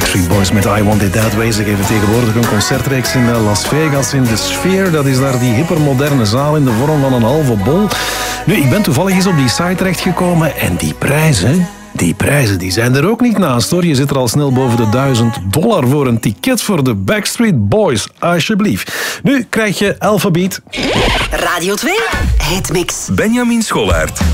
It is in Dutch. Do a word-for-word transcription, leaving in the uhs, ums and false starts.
Backstreet Boys met I Want It That Way. Ze geven tegenwoordig een concertreeks in Las Vegas in de Sphere. Dat is daar die hypermoderne zaal in de vorm van een halve bol. Nu, ik ben toevallig eens op die site terechtgekomen en die prijzen... Die prijzen die zijn er ook niet naast, hoor. Je zit er al snel boven de duizend dollar voor een ticket voor de Backstreet Boys. Alsjeblieft. Nu krijg je Alphabeat. Radio twee, Hitmix. Benjamin Schollaert.